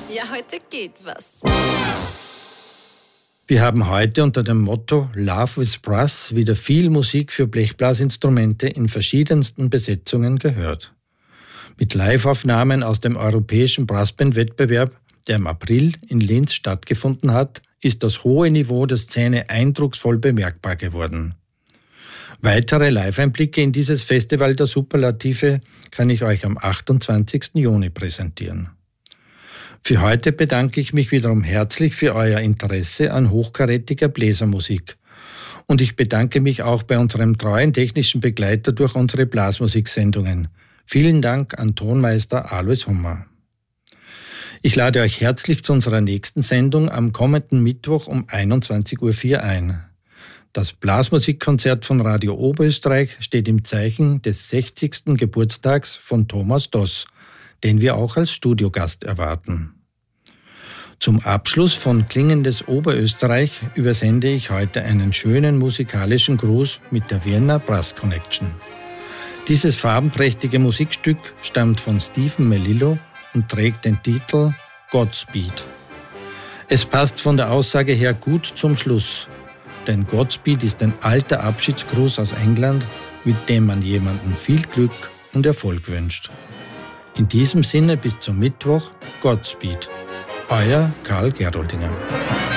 Ja, heute geht was. Wir haben heute unter dem Motto Love with Brass wieder viel Musik für Blechblasinstrumente in verschiedensten Besetzungen gehört. Mit Liveaufnahmen aus dem europäischen Brassband-Wettbewerb, der im April in Linz stattgefunden hat, ist das hohe Niveau der Szene eindrucksvoll bemerkbar geworden. Weitere Live-Einblicke in dieses Festival der Superlative kann ich euch am 28. Juni präsentieren. Für heute bedanke ich mich wiederum herzlich für euer Interesse an hochkarätiger Bläsermusik. Und ich bedanke mich auch bei unserem treuen technischen Begleiter durch unsere Blasmusiksendungen. Vielen Dank an Tonmeister Alois Hummer. Ich lade euch herzlich zu unserer nächsten Sendung am kommenden Mittwoch um 21.04 Uhr ein. Das Blasmusikkonzert von Radio Oberösterreich steht im Zeichen des 60. Geburtstags von Thomas Doss, den wir auch als Studiogast erwarten. Zum Abschluss von Klingendes Oberösterreich übersende ich heute einen schönen musikalischen Gruß mit der Vienna Brass Connection. Dieses farbenprächtige Musikstück stammt von Stephen Melillo und trägt den Titel Godspeed. Es passt von der Aussage her gut zum Schluss, denn Godspeed ist ein alter Abschiedsgruß aus England, mit dem man jemandem viel Glück und Erfolg wünscht. In diesem Sinne bis zum Mittwoch, Godspeed. Euer Karl Geroldinger.